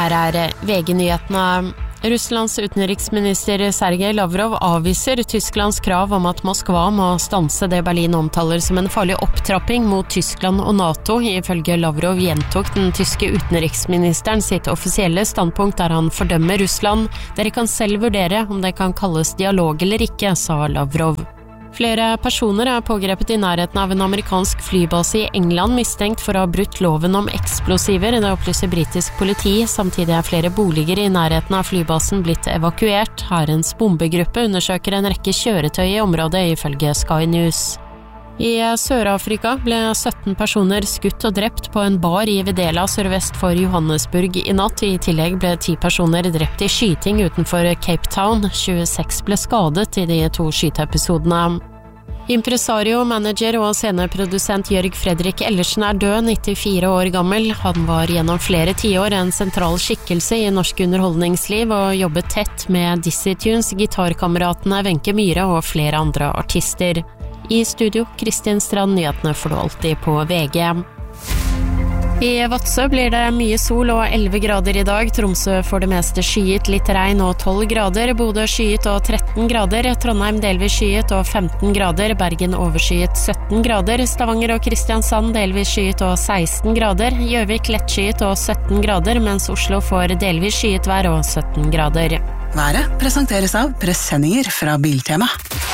Her VG-nyhetene. Russlands utenriksminister Sergej Lavrov avviser Tysklands krav om at Moskva må stanse det Berlin omtaler som en farlig opptrapping mot Tyskland og NATO. Ifølge Lavrov gjentok den tyske utenriksministeren sitt offisielle standpunkt der han fordømmer Russland. Dere kan selv vurdere om det kan kalles dialog eller ikke, sa Lavrov. Flere personer pågrepet i nærheten av en amerikansk flybase i England mistenkt for å ha brutt loven om eksplosiver, det opplyser britisk politi. Samtidig flere boliger i nærheten av flybasen blitt evakuert. Hærens bombegruppe undersøker en rekke kjøretøy i området, ifølge Sky News. I Sør-Afrika ble 17 personer skutt og drept på en bar i Videla sørvest for Johannesburg i natt. I tillegg ble 10 personer drept i skyting utenfor Cape Town. 26 ble skadet i de 2 skyteepisodene. Impresario, manager og sceneprodusent Jørg Fredrik Ellersen død, 94 år gammel. Han var gjennom flere tiår en sentral skikkelse i norsk underholdningsliv og jobbet tett med Dizzie Tunes, gitarkameratene Wenche Myhre og flere andre artister. I studio, Kristin Strand, nyhetene får du alltid på VG. I Vadsø blir det mye sol og 11 grader i dag. Tromsø får det meste skyet, litt regn og 12 grader. Bodø skyet og 13 grader. Trondheim delvis skyet og 15 grader. Bergen overskyet 17 grader. Stavanger og Kristiansand delvis skyet og 16 grader. Gjøvik lettskyet og 17 grader, mens Oslo får delvis skyet vær og 17 grader. Været presenteres av presenninger fra Biltema.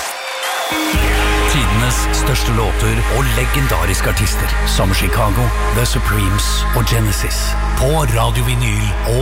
Tidenes største låter og legendariske artister som Chicago, The Supremes og Genesis på Radio Vinyl og